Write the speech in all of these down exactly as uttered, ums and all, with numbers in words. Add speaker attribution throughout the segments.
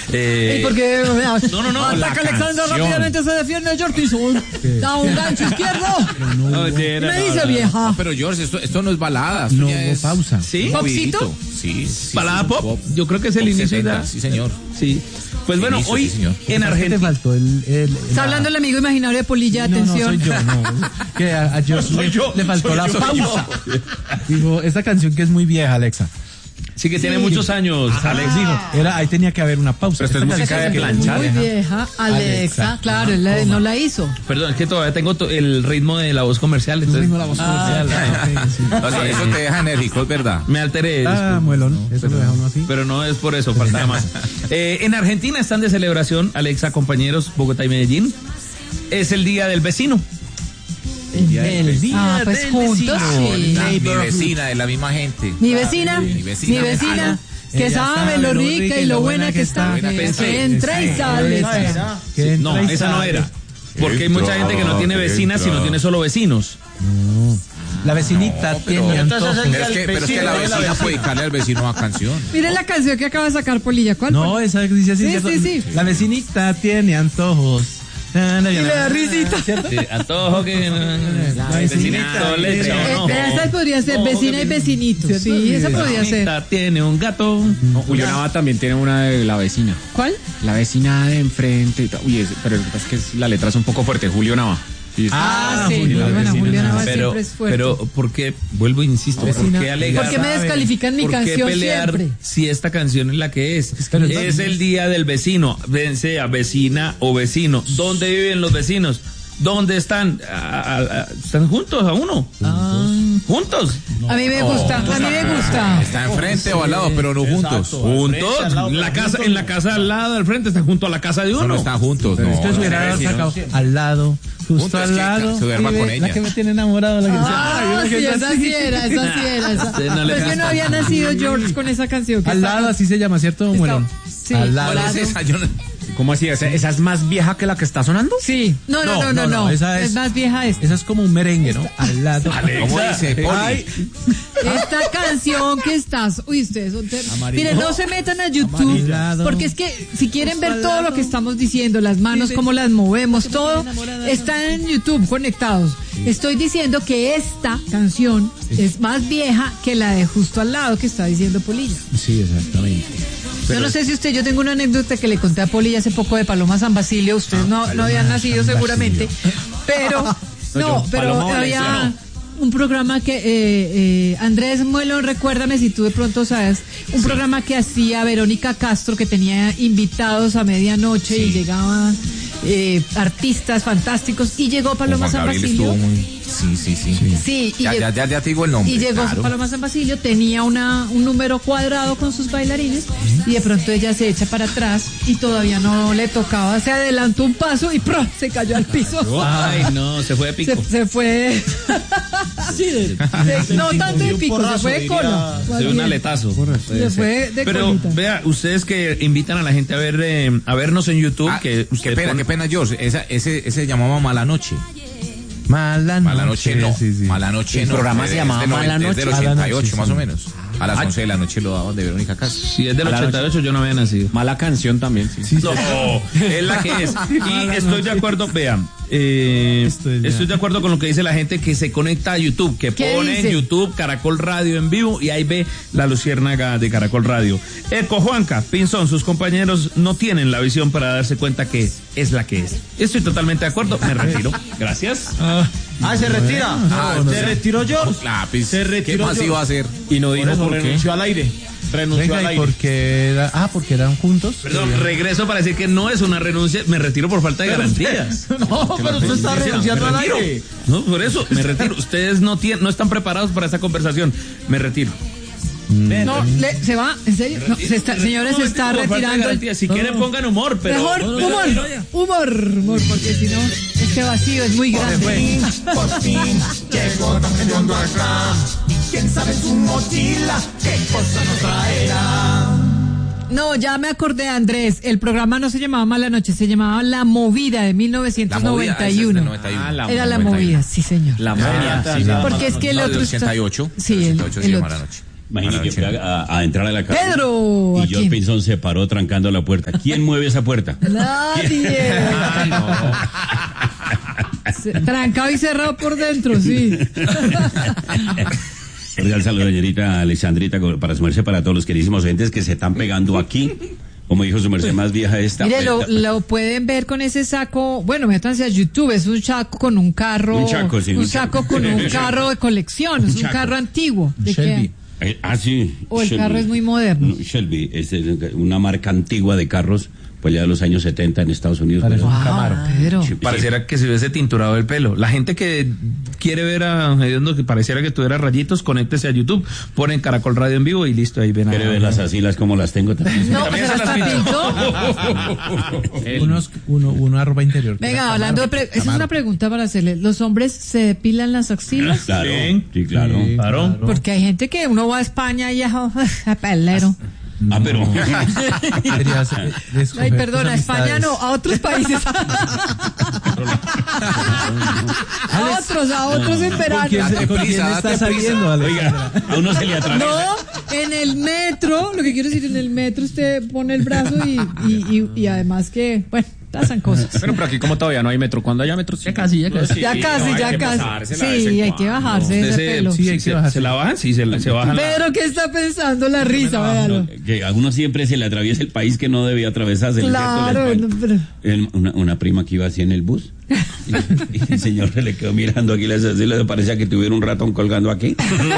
Speaker 1: Eh,
Speaker 2: ¿Y por qué?
Speaker 1: No, no, no.
Speaker 2: Ataca Alexander rápidamente, se defiende Jortinson. Da un gancho izquierdo.
Speaker 1: Oye,
Speaker 2: Me dice vieja.
Speaker 3: No, pero George, esto, esto no es balada. Esto
Speaker 4: No
Speaker 3: ya
Speaker 4: hubo
Speaker 3: es
Speaker 4: pausa.
Speaker 1: ¿Sí?
Speaker 2: ¿Popcito?
Speaker 3: Sí, sí.
Speaker 1: ¿Balada
Speaker 3: sí,
Speaker 1: pop? Yo creo que es el
Speaker 3: Pop
Speaker 1: inicio y
Speaker 3: sesenta,
Speaker 1: da-
Speaker 3: sí, señor.
Speaker 1: Sí. Pues bueno,
Speaker 3: Inicio,
Speaker 1: hoy
Speaker 3: sí, señor.
Speaker 1: en
Speaker 4: ¿Qué te
Speaker 1: Argentina.
Speaker 4: faltó? El, el,
Speaker 2: Está
Speaker 4: la-
Speaker 2: hablando el amigo imaginario de Polilla,
Speaker 4: No, no,
Speaker 2: atención.
Speaker 4: soy yo, no. Que a, a George le,
Speaker 1: yo,
Speaker 4: le faltó
Speaker 1: soy
Speaker 4: la
Speaker 1: yo, soy
Speaker 4: pausa. Dijo, esta canción que es muy vieja, Alexa.
Speaker 1: Sí, que tiene muchos años, Alex.
Speaker 4: Dijo, era, ahí tenía que haber una pausa.
Speaker 3: Pero esto es
Speaker 4: Esta
Speaker 3: música
Speaker 4: canción
Speaker 3: de
Speaker 4: que es
Speaker 3: planchar.
Speaker 4: muy
Speaker 2: Muy
Speaker 4: vieja.
Speaker 2: vieja, Alexa,
Speaker 4: Alexa.
Speaker 2: claro, él la- no la hizo.
Speaker 1: Perdón, es que todavía tengo to- el ritmo de la voz comercial. Entonces
Speaker 4: Ritmo de la voz comercial. Ah, sí, sí.
Speaker 3: O sea, eso te deja enérgico, es verdad.
Speaker 1: me alteré.
Speaker 4: Ah,
Speaker 1: disculpe.
Speaker 4: muelón. Eso lo deja uno así.
Speaker 1: Pero no es por eso, falta más. Eh, en Argentina están de celebración, Alexa, compañeros, Bogotá y Medellín. Es el Día del Vecino.
Speaker 4: El día
Speaker 2: Ah, pues
Speaker 4: del
Speaker 2: juntos,
Speaker 4: vecino.
Speaker 2: sí.
Speaker 3: Mi vecina, de la misma gente.
Speaker 2: Mi vecina,
Speaker 3: Mi
Speaker 2: mi
Speaker 3: vecina.
Speaker 2: vecina, que
Speaker 4: Ella
Speaker 2: sabe lo rica y lo buena que está,
Speaker 3: buena
Speaker 2: que
Speaker 3: que está.
Speaker 2: entra y sale.
Speaker 4: Que
Speaker 1: No,
Speaker 4: entra y
Speaker 1: esa no
Speaker 4: sale.
Speaker 1: era. Porque hay mucha gente que no tiene vecinas, sino tiene solo vecinos.
Speaker 4: La vecinita
Speaker 3: pero-
Speaker 4: tiene
Speaker 3: Entonces,
Speaker 4: antojos.
Speaker 3: Es que, pero es que la vecina puede dedicarle al vecino una canción.
Speaker 2: Miren la canción que acaba de sacar Polilla, ¿cuál?
Speaker 4: No, esa que dice así.
Speaker 2: Sí,
Speaker 4: ¿cierto?
Speaker 2: sí, sí.
Speaker 4: La vecinita tiene antojos. Y
Speaker 2: le da risita.
Speaker 1: Sí, antojo que.
Speaker 4: La vecinita
Speaker 1: le echa
Speaker 2: Eh,
Speaker 1: un ojo.
Speaker 2: pero esa podría ser vecina y vecinito.
Speaker 4: ¿Cierto?
Speaker 2: Sí, esa
Speaker 4: Sí.
Speaker 2: podría ser.
Speaker 1: Vecinita tiene un gato.
Speaker 5: No, Julio Nava también tiene una de la vecina.
Speaker 2: ¿Cuál?
Speaker 5: La vecina de enfrente. y tal. Uy, es- pero lo que pasa es que es- la letra es un poco fuerte. Julio Nava. Sí,
Speaker 2: Ah, sí,
Speaker 4: Julio,
Speaker 2: muy
Speaker 4: la
Speaker 2: buena.
Speaker 4: vecina.
Speaker 2: Juliana Nava
Speaker 1: Pero,
Speaker 2: siempre es fuerte.
Speaker 1: pero, ¿por qué? Vuelvo e insisto, ¿por
Speaker 4: Vecina.
Speaker 1: qué alegar?
Speaker 2: ¿Por qué me descalifican mi
Speaker 1: ¿Por qué
Speaker 2: canción
Speaker 1: pelear
Speaker 2: siempre?
Speaker 1: si esta canción es la que es? Es,
Speaker 4: que no es-
Speaker 1: el día del vecino, bien sea vecina o vecino. ¿Dónde viven los vecinos? ¿Dónde están? A- a- a- ¿Están juntos a uno? ¿Juntos?
Speaker 2: A mí me gusta, a mí me gusta.
Speaker 3: Está enfrente o al lado, pero no juntos.
Speaker 1: ¿Juntos? La casa, en la casa al lado, al frente, están junto a la casa de
Speaker 3: No,
Speaker 1: uno.
Speaker 3: no están juntos.
Speaker 4: Pero
Speaker 3: No,
Speaker 4: esto se
Speaker 3: no,
Speaker 4: hubiera
Speaker 3: sí,
Speaker 4: sacado
Speaker 3: sí.
Speaker 4: al lado, justo
Speaker 3: Juntos,
Speaker 4: al
Speaker 3: que
Speaker 4: lado.
Speaker 3: se duerma
Speaker 4: y ve-
Speaker 3: con
Speaker 4: La
Speaker 3: ella.
Speaker 4: que me tiene enamorado. La que
Speaker 2: Ah,
Speaker 4: Ay, una
Speaker 2: sí,
Speaker 4: gente
Speaker 2: esa
Speaker 4: así.
Speaker 2: sí era, esa sí era. Esa.
Speaker 1: Usted no le
Speaker 2: Pero es que no
Speaker 1: gusta.
Speaker 2: había nacido George con esa canción. que
Speaker 4: Al
Speaker 2: está-
Speaker 4: lado, así se llama, ¿cierto,
Speaker 2: está-
Speaker 4: Muelón?
Speaker 2: Sí,
Speaker 4: Al lado.
Speaker 2: al
Speaker 3: ¿Cuál
Speaker 2: lado.
Speaker 3: es esa? Yo no-
Speaker 5: ¿Cómo así? ¿Esa, esa es más vieja que la que está sonando?
Speaker 2: Sí, no, no, no, no, no.
Speaker 4: esa
Speaker 2: Es más vieja esta.
Speaker 4: Esa es como un merengue, ¿no? Al lado.
Speaker 3: ¿Cómo dice? Poli?
Speaker 4: Ay,
Speaker 2: Esta canción que estás, uy, ustedes son ter- Miren, no se metan a YouTube,
Speaker 4: Amarillado.
Speaker 2: porque es que si quieren ver todo lo que estamos diciendo, las manos, cómo las movemos, todo, está en YouTube conectados. Estoy diciendo que esta canción es más vieja que la de Justo al lado que está diciendo Polilla.
Speaker 4: sí, exactamente.
Speaker 2: Yo no sé si usted, yo tengo una anécdota que le conté a Polilla hace poco de Paloma San Basilio, ustedes no, no habían nacido seguramente, pero, no, pero
Speaker 5: Paloma
Speaker 2: había
Speaker 5: Valenciano.
Speaker 2: un programa que, eh, eh, Andrés Muelón, recuérdame si tú de pronto sabes, un programa que hacía Verónica Castro, que tenía invitados a medianoche y llegaban eh, artistas fantásticos, y llegó Paloma
Speaker 3: Juan
Speaker 2: San
Speaker 3: Gabriel
Speaker 2: Basilio.
Speaker 3: estuvo muy... Sí, sí, sí.
Speaker 2: Sí, y
Speaker 3: Ya,
Speaker 2: llegó-
Speaker 3: ya, ya, ya te digo el nombre.
Speaker 2: y llegó
Speaker 3: claro.
Speaker 2: Paloma San Basilio, tenía una, un número cuadrado con sus bailarines y de pronto ella se echa para atrás y todavía no le tocaba, se adelantó un paso y ¡pro! Se cayó al piso.
Speaker 1: Ay, no, se fue de pico.
Speaker 2: Se, se fue. Se- no tanto de pico, se fue de cola.
Speaker 1: Se
Speaker 2: más
Speaker 1: dio un
Speaker 2: bien.
Speaker 1: aletazo.
Speaker 2: Se fue de
Speaker 1: Pero
Speaker 2: colita.
Speaker 1: vea, ustedes que invitan a la gente a ver eh, a vernos en YouTube,
Speaker 3: Ah,
Speaker 1: que
Speaker 3: qué
Speaker 1: usted
Speaker 3: pena,
Speaker 1: pone-
Speaker 3: qué pena, George. Esa, ese, ese se llamaba Mala Noche.
Speaker 4: Mala noche.
Speaker 3: Mala Noche no.
Speaker 4: Sí, sí.
Speaker 3: Mala Noche
Speaker 5: El
Speaker 3: no.
Speaker 5: programa
Speaker 3: Es
Speaker 5: se
Speaker 3: de-
Speaker 5: llamaba
Speaker 3: es del
Speaker 5: Mala
Speaker 3: noventa, es del
Speaker 4: Noche.
Speaker 3: ochenta y ocho,
Speaker 4: Mala
Speaker 3: más
Speaker 4: Noche,
Speaker 3: o menos. A las once de la noche lo daban de Verónica Castro.
Speaker 1: Si es del
Speaker 5: A la
Speaker 1: ochenta y ocho, yo no había nacido.
Speaker 5: Mala canción también, sí.
Speaker 4: Sí, sí.
Speaker 1: No, es la que es. Y estoy de acuerdo, vean, eh,
Speaker 4: Esto es ya.
Speaker 1: estoy de acuerdo con lo que dice la gente que se conecta a YouTube, que
Speaker 2: ¿Qué
Speaker 1: pone
Speaker 2: dice?
Speaker 1: en YouTube Caracol Radio en vivo y ahí ve la luciérnaga de Caracol Radio. Eco Juanca, Pinzón, sus compañeros no tienen la visión para darse cuenta que es la que es. Estoy totalmente de acuerdo, me retiro. Gracias.
Speaker 6: Ah, se retira.
Speaker 3: Ah,
Speaker 6: se retiró George.
Speaker 3: Ah, pues,
Speaker 6: Se
Speaker 3: ¿qué
Speaker 6: retiró
Speaker 3: más
Speaker 6: yo.
Speaker 3: iba a hacer?
Speaker 6: Y no dijo
Speaker 4: eso,
Speaker 6: por
Speaker 4: ¿por qué?
Speaker 6: renunció al aire. Renunció al
Speaker 4: Venga, ¿y
Speaker 6: aire.
Speaker 4: por qué era? Ah, porque eran juntos.
Speaker 1: Perdón, regreso para decir que no es una renuncia, me retiro por falta de garantías.
Speaker 6: No, pero usted está renunciando al
Speaker 1: Me retiro.
Speaker 6: aire.
Speaker 1: No, por eso, me retiro. Ustedes no tienen, no están preparados para esta conversación. Me retiro.
Speaker 2: No, le- se va, en serio. No, se está, señores, se está
Speaker 1: Por falta de
Speaker 2: retirando.
Speaker 1: garantías. Si quieren, pongan humor, pero.
Speaker 2: Mejor
Speaker 1: No, no,
Speaker 2: humor,
Speaker 1: no, ya.
Speaker 2: humor, humor, porque si no, este vacío es muy grande.
Speaker 7: Por fin llegó Don Hediondo acá. ¿Quién sabe su mochila qué cosa nos traerá?
Speaker 2: No, ya me acordé, Andrés. El programa no se llamaba Mala Noche, se llamaba La Movida de mil
Speaker 3: La
Speaker 2: novecientos
Speaker 3: movida.
Speaker 2: noventa
Speaker 3: ese
Speaker 2: y
Speaker 3: es del
Speaker 2: uno.
Speaker 3: noventa y uno.
Speaker 5: Ah, la
Speaker 2: Era La
Speaker 3: noventa y uno.
Speaker 2: Movida, sí, señor.
Speaker 5: La momia.
Speaker 6: Ah, sí, la-
Speaker 2: Porque es que el
Speaker 3: No, del
Speaker 2: otro
Speaker 3: ochenta y ocho.
Speaker 2: está- Sí,
Speaker 3: del
Speaker 2: el,
Speaker 3: ochenta y ocho se
Speaker 2: el
Speaker 3: llama
Speaker 2: otro.
Speaker 3: La Noche.
Speaker 8: Imagínate que fue a, a entrar a la casa.
Speaker 2: Pedro,
Speaker 8: Y
Speaker 2: ¿a
Speaker 8: George
Speaker 2: quién?
Speaker 8: Pinzón se paró trancando la puerta. ¿Quién mueve esa puerta?
Speaker 2: Nadie. Se- Trancado y cerrado por dentro, sí.
Speaker 8: Cordial saludo, señorita Alexandrita, para su merced, para todos los queridísimos oyentes que se están pegando aquí. Como dijo su merced más vieja esta.
Speaker 2: Mire, lo, lo pueden ver con ese saco. Bueno, métanse a YouTube. Es un saco con un carro.
Speaker 8: Un chaco, sí,
Speaker 2: un
Speaker 8: un
Speaker 2: saco
Speaker 8: chaco.
Speaker 2: con un carro de colección. Es un
Speaker 8: chaco.
Speaker 2: carro antiguo. ¿De
Speaker 4: Shelby.
Speaker 2: qué?
Speaker 8: Eh, ah, sí.
Speaker 2: O el
Speaker 8: Shelby.
Speaker 2: carro es muy moderno.
Speaker 8: No, Shelby, es es una marca antigua de carros, pues ya de los años setenta en Estados Unidos.
Speaker 4: Parece
Speaker 8: pues,
Speaker 4: un Camaro.
Speaker 2: Ah, Pedro.
Speaker 8: Sí.
Speaker 1: Pareciera que se hubiese tinturado el pelo. La gente que quiere ver a Hediondo que pareciera que tuviera rayitos, conéctese a YouTube, ponen Caracol Radio en vivo y listo, ahí ven a...
Speaker 8: ¿Quiere ver las asilas como las tengo también?
Speaker 2: No,
Speaker 1: También
Speaker 2: se
Speaker 1: se
Speaker 2: las
Speaker 1: las
Speaker 2: pintó.
Speaker 4: Unos, uno, uno arroba interior. que era
Speaker 2: Venga,
Speaker 4: Camaro.
Speaker 2: hablando de... pre- Esa es
Speaker 4: Camaro.
Speaker 2: una pregunta para hacerle. ¿Los hombres se depilan las axilas?
Speaker 8: Claro,
Speaker 1: Sí.
Speaker 8: sí, claro.
Speaker 4: Sí,
Speaker 1: Claro.
Speaker 2: Porque hay gente que uno va a España y ya... a pelero.
Speaker 8: Ah, pero...
Speaker 4: Querías, eh, escoger
Speaker 2: Ay,
Speaker 4: tus
Speaker 2: perdona, a España
Speaker 4: amistades.
Speaker 2: no, a otros países. a otros, a otros en
Speaker 4: ¿Con
Speaker 2: verano.
Speaker 4: quién, se- con quién
Speaker 3: prisa,
Speaker 4: está
Speaker 3: date
Speaker 4: saliendo, Alex?
Speaker 8: Oiga, a uno se le atraviesa.
Speaker 2: No, en el metro, lo que quiero decir, en el metro usted pone el brazo y, y, y, y además que, bueno, pasan cosas.
Speaker 5: Pero por aquí como todavía no hay metro, cuando haya metro... Ya casi, ya casi.
Speaker 2: Ya casi, ya casi. Sí, hay que bajarse
Speaker 1: Usted
Speaker 2: ese
Speaker 1: se,
Speaker 2: pelo.
Speaker 1: sí,
Speaker 4: hay que
Speaker 1: se,
Speaker 4: bajarse.
Speaker 1: se la bajan, sí, se, la- se bajan. la-
Speaker 2: Pero, ¿qué está pensando la risa? Véalo.
Speaker 8: Que a uno siempre se le atraviesa el país que no debía atravesarse. el
Speaker 2: Claro,
Speaker 8: centro
Speaker 2: no,
Speaker 8: del
Speaker 2: pero...
Speaker 8: país. El- una, una prima que iba así en el bus y, y el señor se le quedó mirando aquí las asilas, parecía que tuviera un ratón colgando aquí.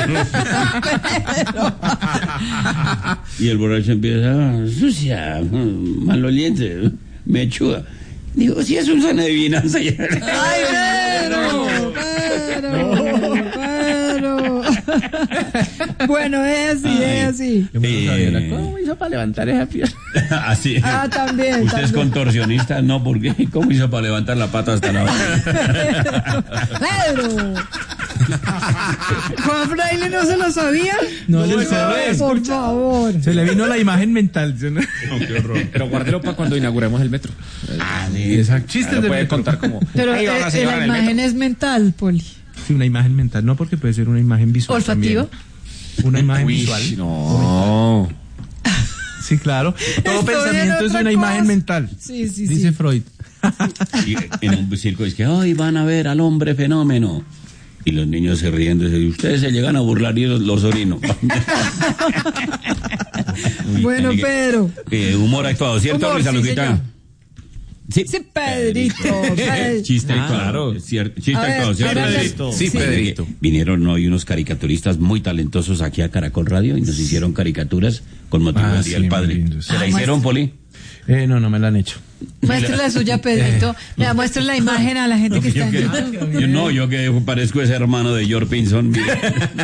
Speaker 8: Y el borracho empieza, "Ah, sucia, mm, maloliente, mechuda". Digo, si es un sana adivinanza ya.
Speaker 2: ¡Ay, pero! ¡Pero! ¡Pero! Bueno, es así, es así.
Speaker 4: Yo me lo sabía, la-
Speaker 8: Eh,
Speaker 4: ¿Cómo hizo para levantar esa pierna?
Speaker 8: Así.
Speaker 2: Ah, también,
Speaker 8: Usted es
Speaker 2: también.
Speaker 8: contorsionista, no, porque ¿cómo hizo para levantar la pata hasta la
Speaker 2: ¡Pedro! ¿Juan Fraile no se lo sabía?
Speaker 4: No le sabes.
Speaker 2: Por favor.
Speaker 4: Se le vino la imagen mental. ¿sí, no?
Speaker 5: Pero guárdelo para cuando inauguremos el metro.
Speaker 4: Exacto. Chistes
Speaker 5: Lo
Speaker 4: de
Speaker 5: puede
Speaker 4: metro.
Speaker 5: contar como...
Speaker 2: Pero
Speaker 5: Ahí va
Speaker 2: eh,
Speaker 5: una
Speaker 2: eh,
Speaker 5: señora
Speaker 2: la
Speaker 5: en el
Speaker 2: imagen
Speaker 5: metro.
Speaker 2: es mental, Poli.
Speaker 4: Sí, una imagen mental, no porque puede ser una imagen visual.
Speaker 2: ¿Olfativa?
Speaker 4: también. Una imagen
Speaker 5: Uy,
Speaker 4: visual.
Speaker 5: no.
Speaker 4: Sí, claro. Todo
Speaker 2: Estoy en
Speaker 4: pensamiento es
Speaker 2: otra
Speaker 4: una imagen
Speaker 2: cosa.
Speaker 4: mental.
Speaker 2: Sí, sí,
Speaker 4: Dice
Speaker 2: sí.
Speaker 4: Freud.
Speaker 8: Y en un circo es que hoy van a ver al hombre fenómeno. Y los niños se ríen, y ustedes se llegan a burlar y los, los orino.
Speaker 2: Bueno,
Speaker 8: Así que,
Speaker 2: Pedro.
Speaker 8: eh, humor actuado, ¿cierto,
Speaker 2: Humor,
Speaker 8: Luisa
Speaker 2: sí,
Speaker 8: Luquita?
Speaker 2: señor.
Speaker 8: Sí,
Speaker 2: Sí, Pedrito. Pedro.
Speaker 8: Chiste
Speaker 1: Ah,
Speaker 8: actuado.
Speaker 1: claro.
Speaker 8: Cierto, chiste
Speaker 2: A ver,
Speaker 8: actuado, ¿cierto?
Speaker 2: hágale.
Speaker 8: Pedrito?
Speaker 3: Sí, Pedrito.
Speaker 8: Vinieron hoy unos caricaturistas muy talentosos aquí a Caracol Radio y nos hicieron caricaturas con motivo
Speaker 4: Ah,
Speaker 8: del Día
Speaker 4: sí,
Speaker 8: del Padre.
Speaker 4: muy lindos.
Speaker 8: ¿Se la
Speaker 2: Ah,
Speaker 8: hicieron, Poli?
Speaker 4: Eh, no, no me la han hecho.
Speaker 2: Muestre la suya, Pedrito. Le muestre la imagen a la gente que está
Speaker 8: Yo,
Speaker 2: en
Speaker 8: que-
Speaker 2: YouTube.
Speaker 8: yo no, yo que parezco ese hermano de George Pinzón. mire.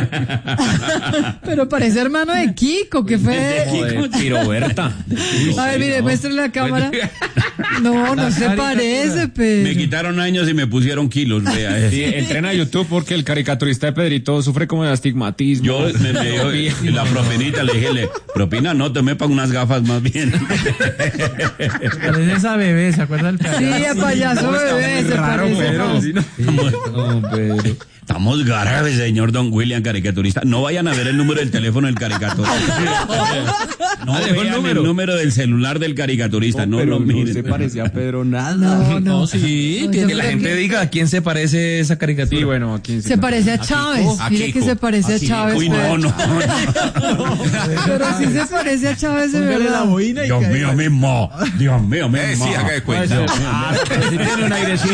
Speaker 2: Pero parece hermano de Kiko, que fue...
Speaker 5: Joder, Piroberta.
Speaker 2: A ver, mire, muestre la cámara. No, no se parece,
Speaker 8: Me
Speaker 2: Pedro.
Speaker 8: quitaron años y me pusieron kilos, vea.
Speaker 5: Sí, entren a YouTube porque el caricaturista de Pedrito sufre como de astigmatismo.
Speaker 8: Yo me, me dio la propinita, le dije, le, propina no, te me pago unas gafas más bien.
Speaker 4: Parece esa bebé, ¿se acuerdan?
Speaker 2: Sí, a payaso bebé, se parece.
Speaker 4: Pedro,
Speaker 2: más.
Speaker 4: ¿sí, no?
Speaker 8: No, Pedro. Estamos graves, señor Don William, caricaturista. No vayan a ver el número del teléfono del caricaturista. No
Speaker 1: Ah, dejó el
Speaker 8: vean
Speaker 1: número.
Speaker 8: el número del celular del caricaturista. No, lo miren.
Speaker 5: parecía a Pedro nada.
Speaker 2: No, no.
Speaker 1: Sí,
Speaker 2: No,
Speaker 1: que
Speaker 2: yo
Speaker 1: la
Speaker 2: creo
Speaker 1: gente
Speaker 2: que-
Speaker 1: diga a quién se parece esa caricatura.
Speaker 5: Sí, bueno, aquí
Speaker 2: Se parece a Chávez.
Speaker 3: a
Speaker 2: Mire
Speaker 3: Kiko,
Speaker 2: que se parece
Speaker 3: a
Speaker 2: a
Speaker 3: Kiko.
Speaker 2: Chávez.
Speaker 8: Uy, no,
Speaker 2: Pedro.
Speaker 8: no. no.
Speaker 2: Pero sí se parece a Chávez de
Speaker 4: Póngale la
Speaker 2: verdad.
Speaker 4: boina y
Speaker 8: Dios
Speaker 4: que-
Speaker 8: mío mismo. Dios mío mismo.
Speaker 3: Eh, sí, haga de cuenta.
Speaker 4: Sí tiene un airecito.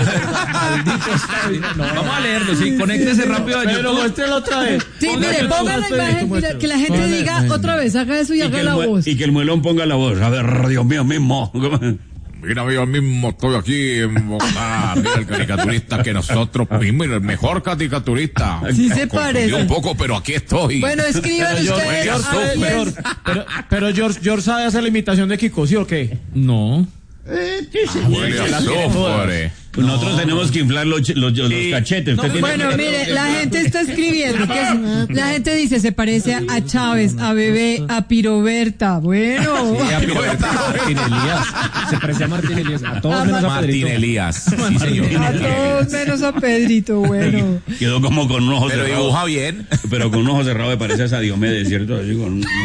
Speaker 1: Vamos a leerlo, sí, conéctese rápido a
Speaker 6: Pero
Speaker 1: YouTube.
Speaker 6: muéstrelo otra vez.
Speaker 2: Sí, mire, ponga la imagen, mira, que la gente diga otra vez, haga eso y
Speaker 8: Y que,
Speaker 2: haga
Speaker 8: el
Speaker 2: la
Speaker 8: mue-
Speaker 2: voz.
Speaker 8: y que el muelón ponga la voz. A ver, Dios mío mismo.
Speaker 3: Mira, yo mismo estoy aquí en Bogotá. Mira el caricaturista que nosotros mismos, el mejor caricaturista.
Speaker 2: Sí se
Speaker 3: Confundí
Speaker 2: parece.
Speaker 3: un poco, pero aquí estoy.
Speaker 2: Bueno, escriban
Speaker 6: George,
Speaker 2: ustedes.
Speaker 3: George,
Speaker 2: a ver,
Speaker 6: Pero, pero, pero George, George sabe hacer la imitación de Kiko, ¿sí o qué?
Speaker 1: No.
Speaker 3: Huele a azufre.
Speaker 8: Pues nosotros tenemos que inflar los, los, los cachetes. Usted tiene
Speaker 2: Bueno,
Speaker 8: que-
Speaker 2: mire, la gente está escribiendo que es- la gente dice se parece a Chávez, a Bebé, a Piroberta. Bueno,
Speaker 5: Martín Elías. Se parece a Martín Elías. A todos
Speaker 2: A
Speaker 5: menos a
Speaker 3: Martín
Speaker 5: Pedrito.
Speaker 3: Elías. Sí, señor.
Speaker 2: a todos menos a Pedrito. Bueno,
Speaker 8: Quedó como con un ojo
Speaker 3: Pero
Speaker 8: cerrado.
Speaker 3: dibuja bien.
Speaker 8: Pero con un ojo cerrado me parece a Diomedes, ¿cierto? Así con un-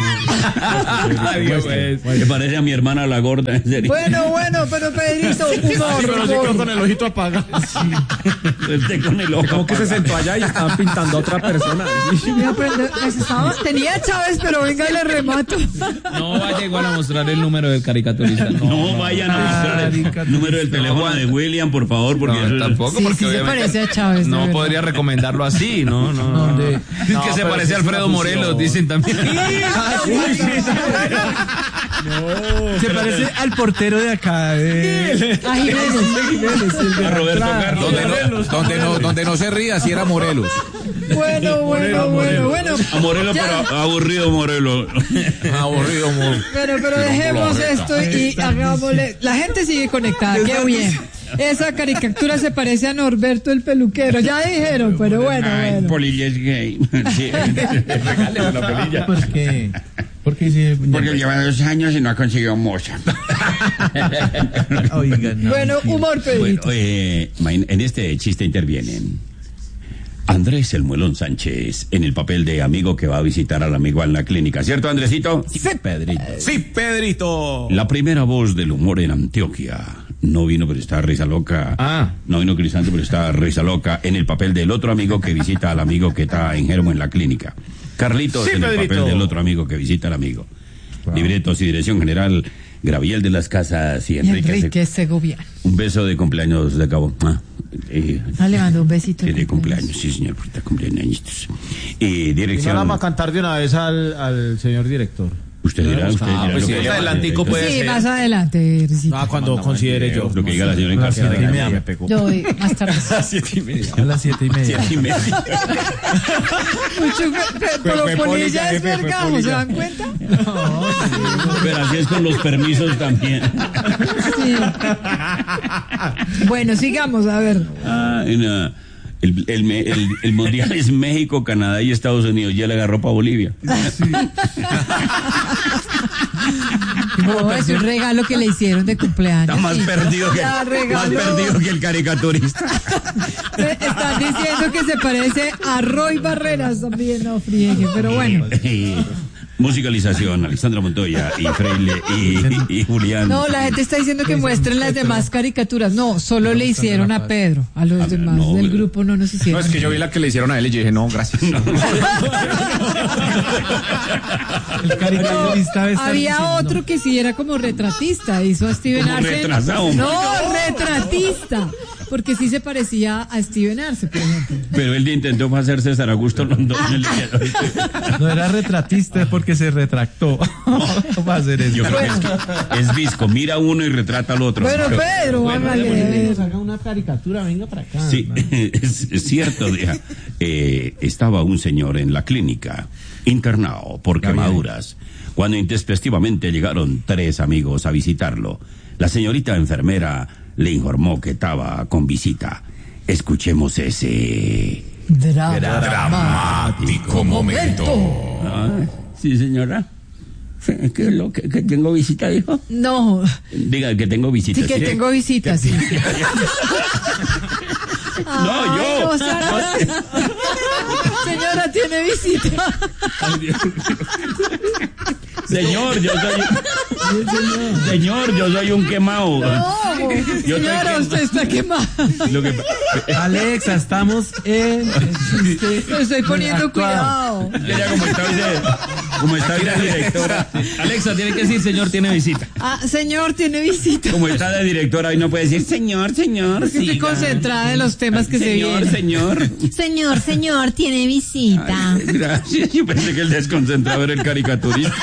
Speaker 8: Me parece a mi hermana la gorda, en serio.
Speaker 2: bueno, bueno, pero Pedrito, humor,
Speaker 6: Pero sí quedó
Speaker 2: humor.
Speaker 6: con el ojito apagado.
Speaker 8: Usted con el ojo
Speaker 5: Como que se
Speaker 8: apagado.
Speaker 5: sentó allá y estaban pintando a otra persona.
Speaker 2: Mira, pues, necesitaba- tenía a Chávez, pero venga y le remato.
Speaker 1: No vaya igual a mostrar el número del caricaturista. No,
Speaker 8: No vayan a mostrar el número del teléfono de William, por favor, porque
Speaker 1: No,
Speaker 8: eso es-
Speaker 1: tampoco,
Speaker 2: Sí,
Speaker 1: porque
Speaker 2: sí se
Speaker 1: obviamente
Speaker 2: parece a Chávez, de
Speaker 1: no
Speaker 2: verdad.
Speaker 1: podría recomendarlo así, no, no. no.
Speaker 5: ¿Dónde?
Speaker 1: Es
Speaker 5: No,
Speaker 1: que se
Speaker 5: pero
Speaker 1: parece
Speaker 5: sí
Speaker 1: a
Speaker 5: es
Speaker 1: Alfredo
Speaker 5: una
Speaker 1: Morelos,
Speaker 5: fusión.
Speaker 1: dicen también.
Speaker 5: Se parece al portero de acá. De...
Speaker 2: A Jiménez.
Speaker 8: a Roberto Carlos.
Speaker 3: Donde no, donde no, donde no se ría, si era Morelos.
Speaker 2: Bueno, bueno, bueno, bueno.
Speaker 8: A Morelos,
Speaker 2: Ya.
Speaker 8: pero aburrido Morelos.
Speaker 3: Aburrido, mo-
Speaker 2: Pero, pero dejemos esto y hagámosle. La gente sigue conectada, qué bien. Esa caricatura se parece a Norberto el peluquero. Ya dijeron, pero bueno,
Speaker 8: Ay,
Speaker 2: bueno.
Speaker 8: Polilla es gay. Sí.
Speaker 6: ¿Por qué? Porque dice.
Speaker 8: Porque lleva dos años y no ha conseguido moza.
Speaker 6: Oiga, no.
Speaker 2: Bueno, humor,
Speaker 8: Bueno,
Speaker 2: Pedrito.
Speaker 8: eh, en este chiste intervienen Andrés El Muelón Sánchez en el papel de amigo que va a visitar al amigo en la clínica, ¿cierto, Andresito?
Speaker 5: Sí, Pedrito.
Speaker 3: Sí, Pedrito.
Speaker 8: La primera voz del humor en Antioquia. No vino, pero está risa loca.
Speaker 1: Ah.
Speaker 8: No vino Crisanto, pero está risa loca. En el papel del otro amigo que visita al amigo que está enfermo en la clínica. Carlitos
Speaker 3: Sí,
Speaker 8: en el
Speaker 3: Pedrito.
Speaker 8: papel del otro amigo que visita al amigo. Libretos y dirección general, Graviel de las Casas y
Speaker 2: Y
Speaker 8: Enrique.
Speaker 2: Enrique Segoviano.
Speaker 8: Un beso de cumpleaños de cabo. Ah, eh,
Speaker 2: Ah, le mando un besito.
Speaker 8: de cumpleaños, sí, señor, por estar cumpleaños. Y
Speaker 6: Y no
Speaker 8: dirección.
Speaker 6: la vamos a cantar de una vez al, al señor director.
Speaker 8: Usted dirá, usted
Speaker 3: Ah,
Speaker 8: dirá
Speaker 3: pues
Speaker 8: lo
Speaker 3: sí,
Speaker 8: que
Speaker 3: más
Speaker 8: diga.
Speaker 3: adelantico puede
Speaker 2: Sí,
Speaker 3: ser.
Speaker 2: más adelante, Ricito.
Speaker 6: Ah, cuando considere yo.
Speaker 8: Lo que diga la señora en
Speaker 6: A las
Speaker 8: casa.
Speaker 6: siete y media me pegó.
Speaker 2: Yo voy más tarde.
Speaker 5: Siete y media.
Speaker 6: A las siete y media.
Speaker 8: Siete y media.
Speaker 2: Mucho, pero
Speaker 6: fue
Speaker 2: Polilla
Speaker 6: polilla,
Speaker 2: es
Speaker 6: jefe, fue
Speaker 2: vergajo, ¿se
Speaker 6: polilla.
Speaker 2: dan cuenta?
Speaker 8: Pero así es con los permisos también.
Speaker 2: Sí. Bueno, sigamos, a ver.
Speaker 8: Ah, y nada. El, el, me- el, el mundial es México, Canadá y Estados Unidos. Ya le agarró para Bolivia.
Speaker 2: No, es un regalo que le hicieron de cumpleaños.
Speaker 8: Está más
Speaker 2: Sí.
Speaker 8: perdido que,
Speaker 2: Ya,
Speaker 8: más
Speaker 2: regalo.
Speaker 8: perdido que el caricaturista.
Speaker 2: Están diciendo que se parece a Roy Barreras también, no friegue, pero bueno.
Speaker 8: Musicalización, Alexandra Montoya y Freile y, y Julián.
Speaker 2: No, la gente está diciendo que muestren las demás caricaturas. No, solo le hicieron a Pedro. A los
Speaker 8: A ver,
Speaker 2: demás
Speaker 8: no,
Speaker 2: del
Speaker 8: pero-
Speaker 2: grupo no nos
Speaker 5: No,
Speaker 2: hicieron.
Speaker 5: es que yo vi la que le hicieron a él y yo dije, no, gracias.
Speaker 6: El caricaturista está
Speaker 2: Había
Speaker 6: diciendo-
Speaker 2: otro que sí era como retratista, hizo a Steven
Speaker 8: Como
Speaker 2: Arce.
Speaker 8: retrasado.
Speaker 2: No, retratista. Porque sí se parecía a Steven Arce, por ejemplo.
Speaker 8: Pero él intentó hacer César Augusto Londoño.
Speaker 6: No era retratista porque se retractó. ¿Cómo va a hacer eso?
Speaker 8: Yo creo que es, es visco. Mira uno y retrata al otro.
Speaker 2: Pero Pedro, hágale.
Speaker 6: Haga una caricatura, venga para acá.
Speaker 8: Sí, es, es cierto. Día. Eh, estaba un señor en la clínica, internado por quemaduras, cuando intempestivamente llegaron tres amigos a visitarlo. La señorita enfermera le informó que estaba con visita. Escuchemos ese...
Speaker 2: Drama.
Speaker 3: Dramático momento.
Speaker 8: Ah, sí, señora. ¿Qué es lo que, que tengo visita, dijo?
Speaker 2: No,
Speaker 8: Diga que tengo visita.
Speaker 2: sí que
Speaker 8: ¿sí?
Speaker 2: tengo visitas. Sí.
Speaker 8: No,
Speaker 2: Ay,
Speaker 8: yo.
Speaker 2: no, Sara. Señora, tiene visita.
Speaker 8: Señor, yo soy... Señor, yo soy un quemado.
Speaker 2: No,
Speaker 8: Yo
Speaker 2: señora,
Speaker 8: estoy-
Speaker 2: usted está quemada.
Speaker 8: Lo que...
Speaker 6: Alexa, estamos en.
Speaker 2: Me estoy poniendo
Speaker 6: Actuado.
Speaker 2: cuidado.
Speaker 8: Ella como está hoy de, como está hoy de directora,
Speaker 1: Alexa, tiene que decir, señor, tiene visita.
Speaker 2: Ah, señor, tiene visita.
Speaker 8: como está de directora hoy no puede decir señor, señor.
Speaker 2: Porque estoy
Speaker 8: siga".
Speaker 2: concentrada en los temas que se
Speaker 8: Señor,
Speaker 2: vienen.
Speaker 8: señor.
Speaker 2: Señor, señor, tiene visita.
Speaker 8: Ay, gracias. Yo pensé que el desconcentrado era el caricaturista.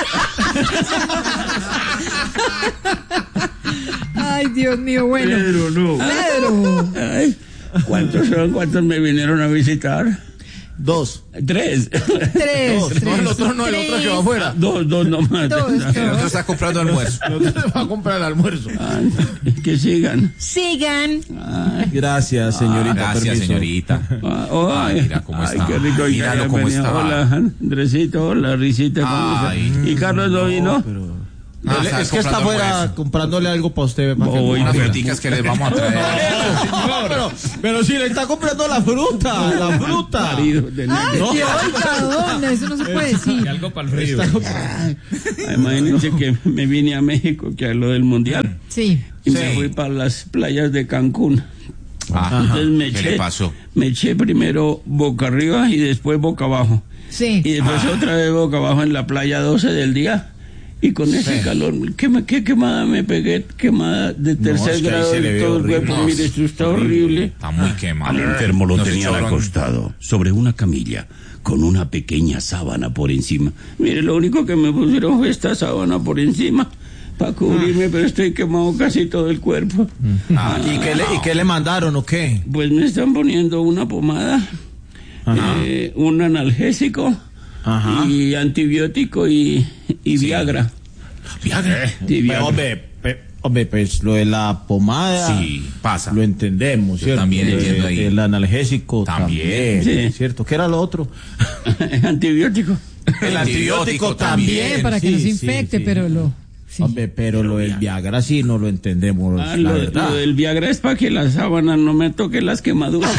Speaker 2: Ay, Dios mío, bueno.
Speaker 8: Pedro, no.
Speaker 2: Pedro.
Speaker 8: Ay, ¿cuántos son? ¿Cuántos me vinieron a visitar?
Speaker 9: Dos.
Speaker 8: Tres.
Speaker 2: Tres.
Speaker 9: Dos.
Speaker 2: tres.
Speaker 9: No, el otro no, el otro que va afuera.
Speaker 8: Dos, dos nomás.
Speaker 2: Dos,
Speaker 3: El
Speaker 2: dos.
Speaker 3: otro está comprando almuerzo.
Speaker 9: El otro se va a comprar el almuerzo.
Speaker 8: Ah, que sigan.
Speaker 2: Sigan.
Speaker 9: Gracias, señorita.
Speaker 3: Gracias,
Speaker 9: permiso.
Speaker 3: señorita.
Speaker 8: Ah, oh,
Speaker 3: Ay, mira cómo
Speaker 8: ay,
Speaker 3: está.
Speaker 8: qué rico. y
Speaker 3: Míralo
Speaker 8: ya
Speaker 3: cómo
Speaker 8: venía.
Speaker 3: está.
Speaker 8: Hola, Andresito. Hola, Risita. ¿cómo está?
Speaker 3: Ay.
Speaker 8: ¿Y Carlos no vino?
Speaker 3: Ah,
Speaker 9: Él-
Speaker 3: estás
Speaker 9: es que está
Speaker 3: comprando
Speaker 9: afuera
Speaker 3: almuerzo.
Speaker 9: comprándole algo para usted. para que-
Speaker 8: Voy,
Speaker 3: Unas
Speaker 8: pero-
Speaker 3: fruticas que les vamos a traer.
Speaker 9: No, pero, pero si le está comprando la fruta, la fruta.
Speaker 8: Marido de nada.
Speaker 2: Ay, qué oiga, ¿dónde? Eso no se puede decir.
Speaker 1: Algo para el frío.
Speaker 8: Imagínense que me vine a México, que a lo del mundial,
Speaker 2: Sí.
Speaker 8: y
Speaker 3: Sí.
Speaker 8: me fui para las playas de Cancún.
Speaker 3: Ajá.
Speaker 8: Entonces me
Speaker 3: ¿Qué
Speaker 8: eché,
Speaker 3: le pasó?
Speaker 8: me eché primero boca arriba y después boca abajo.
Speaker 2: Sí.
Speaker 8: Y después
Speaker 3: Ah.
Speaker 8: otra vez boca abajo en la playa doce del día. Y con ese
Speaker 3: Sí.
Speaker 8: calor, ¿qué, me- qué quemada me pegué? Quemada de tercer
Speaker 9: es que ahí
Speaker 8: grado
Speaker 9: se
Speaker 8: en
Speaker 9: le ve
Speaker 8: todo el
Speaker 9: horrible.
Speaker 8: cuerpo.
Speaker 3: No,
Speaker 8: Mire, esto está horrible.
Speaker 3: Está muy quemado.
Speaker 8: Al enfermo lo
Speaker 3: Nos
Speaker 8: tenían
Speaker 3: echaron-
Speaker 8: acostado sobre una camilla con una pequeña sábana por encima. Mire, lo único que me pusieron fue esta sábana por encima para cubrirme, pero estoy quemado casi todo el cuerpo.
Speaker 3: Ah,
Speaker 9: ¿Y qué, le, ¿Y qué le mandaron o qué?
Speaker 8: Pues me están poniendo una pomada, eh, un analgésico
Speaker 9: Ajá.
Speaker 8: y antibiótico y, y Viagra.
Speaker 3: Viagra.
Speaker 8: Sí,
Speaker 9: Pero,
Speaker 8: Viagra.
Speaker 9: hombre, pe- hombre, pues lo de la pomada.
Speaker 3: Sí, pasa.
Speaker 9: Lo entendemos,
Speaker 3: Yo
Speaker 9: ¿cierto?
Speaker 3: también
Speaker 9: Lo de-
Speaker 3: entiendo ahí.
Speaker 9: El analgésico
Speaker 3: También.
Speaker 9: también.
Speaker 8: Sí.
Speaker 9: ¿Cierto? ¿Qué era lo otro?
Speaker 8: Antibiótico.
Speaker 9: El antibiótico también.
Speaker 2: Bien, para que
Speaker 9: sí,
Speaker 2: no se
Speaker 9: sí,
Speaker 2: infecte,
Speaker 9: sí.
Speaker 2: pero lo. Sí.
Speaker 9: Hombre, pero lo del Viagra sí no lo entendemos,
Speaker 8: Ah,
Speaker 9: la
Speaker 8: lo,
Speaker 9: verdad.
Speaker 8: lo del Viagra es para que la sábana no me toque las quemaduras.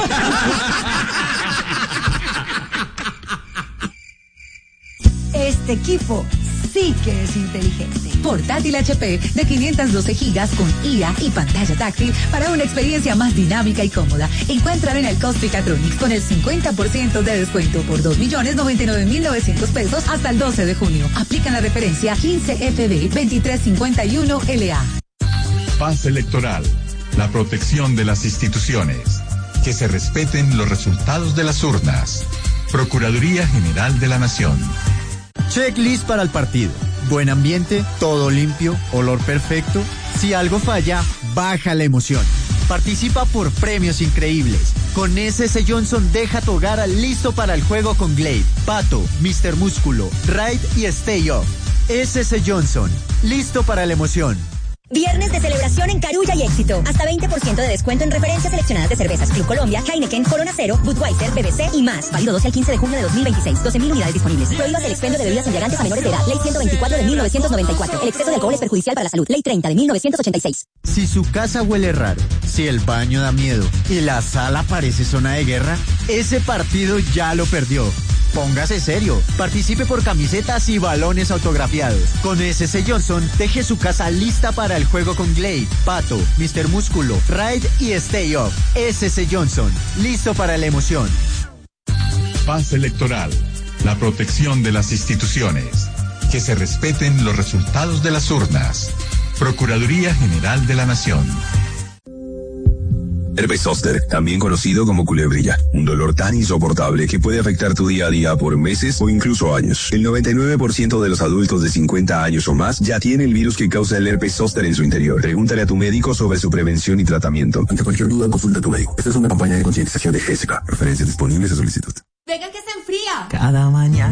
Speaker 10: Este equipo sí que es inteligente. Portátil H P de quinientos doce gigas con I A y pantalla táctil para una experiencia más dinámica y cómoda. Encuéntralo en el Cospicatronics con el cincuenta por ciento de descuento por dos millones noventa y nueve mil novecientos pesos hasta el doce de junio. Aplican la referencia quince F B veintitrés cincuenta y uno L A.
Speaker 11: Paz electoral, la protección de las instituciones, que se respeten los resultados de las urnas. Procuraduría General de la Nación.
Speaker 12: Checklist para el partido. Buen ambiente, todo limpio, olor perfecto. Si algo falla, baja la emoción. Participa por premios increíbles. Con S S Johnson deja tu hogar listo para el juego con Glade, Pato, mister Músculo, Raid y Stay Off. S S Johnson, listo para la emoción.
Speaker 13: Viernes de celebración en Carulla y Éxito. Hasta veinte por ciento de descuento en referencias seleccionadas de cervezas Club Colombia, Heineken, Corona Cero, Budweiser, B B C y más. Válido doce al quince de junio de dos mil veintiséis. doce mil unidades disponibles. Prohíbas el expendio de bebidas embriagantes a menores de edad. Ley ciento veinticuatro de mil novecientos noventa y cuatro. El exceso de alcohol es perjudicial para la salud. Ley treinta de mil novecientos ochenta y seis.
Speaker 12: Si su casa huele raro, si el baño da miedo y la sala parece zona de guerra, ese partido ya lo perdió. Póngase serio. Participe por camisetas y balones autografiados. Con S S Johnson, deje su casa lista para el juego con Glade, Pato, mister Músculo, Raid y Stay Off. S S Johnson, listo para la emoción.
Speaker 11: Paz electoral, la protección de las instituciones, que se respeten los resultados de las urnas. Procuraduría General de la Nación.
Speaker 14: Herpes zóster, también conocido como culebrilla, un dolor tan insoportable que puede afectar tu día a día por meses o incluso años. El noventa y nueve por ciento de los adultos de cincuenta años o más ya tiene el virus que causa el herpes zóster en su interior. Pregúntale a tu médico sobre su prevención y tratamiento. Ante cualquier duda, consulta a tu médico. Esta es una campaña de concientización de G S K. Referencias disponibles a solicitud.
Speaker 10: Venga que se enfría.
Speaker 7: Cada mañana.